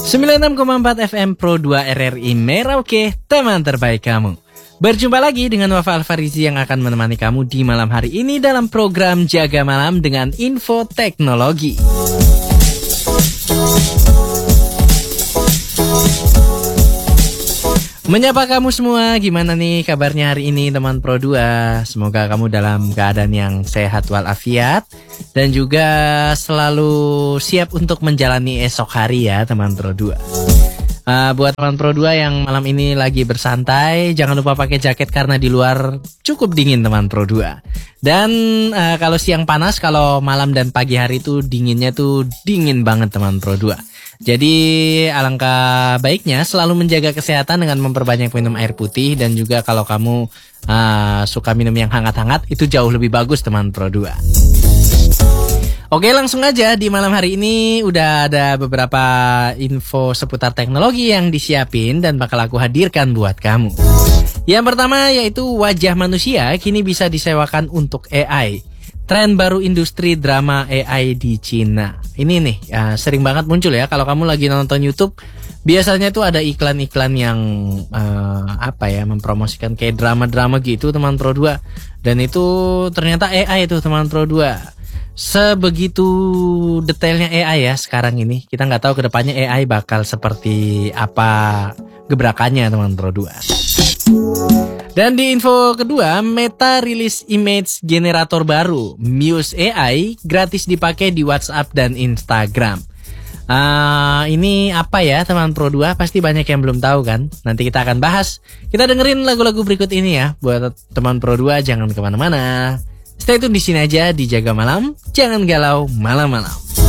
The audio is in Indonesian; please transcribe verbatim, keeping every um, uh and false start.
sembilan puluh enam koma empat F M Pro dua R R I Merauke, teman terbaik kamu. Berjumpa lagi dengan Wafa Alfarizi yang akan menemani kamu di malam hari ini dalam program Jaga Malam dengan info teknologi. Menyapa kamu semua, gimana nih kabarnya hari ini teman Pro dua? Semoga kamu dalam keadaan yang sehat walafiat dan juga selalu siap untuk menjalani esok hari ya teman Pro dua. Uh, buat teman Pro dua yang malam ini lagi bersantai, jangan lupa pakai jaket karena di luar cukup dingin teman Pro dua. Dan uh, kalau siang panas, kalau malam dan pagi hari itu dinginnya tuh dingin banget teman Pro dua. Jadi alangkah baiknya selalu menjaga kesehatan dengan memperbanyak minum air putih. Dan juga kalau kamu uh, suka minum yang hangat-hangat, itu jauh lebih bagus teman Pro dua. Oke, langsung aja di malam hari ini udah ada beberapa info seputar teknologi yang disiapin dan bakal aku hadirkan buat kamu. Yang pertama yaitu wajah manusia kini bisa disewakan untuk A I. Tren baru industri drama A I di Cina. Ini nih ya, sering banget muncul ya kalau kamu lagi nonton YouTube. Biasanya tuh ada iklan-iklan yang uh, apa ya mempromosikan kayak drama-drama gitu teman Pro dua. Dan itu ternyata A I itu teman Pro dua. Sebegitu detailnya A I ya sekarang ini. Kita nggak tahu kedepannya A I bakal seperti apa gebrakannya teman Pro dua. Dan di info kedua, Meta rilis image generator baru, Muse A I, gratis dipakai di WhatsApp dan Instagram. Uh, ini apa ya teman Pro dua? Pasti banyak yang belum tahu kan? Nanti kita akan bahas. Kita dengerin lagu-lagu berikut ini ya. Buat teman Pro dua jangan kemana-mana. Stay tune di sini aja di Jaga Malam, jangan galau malam-malam.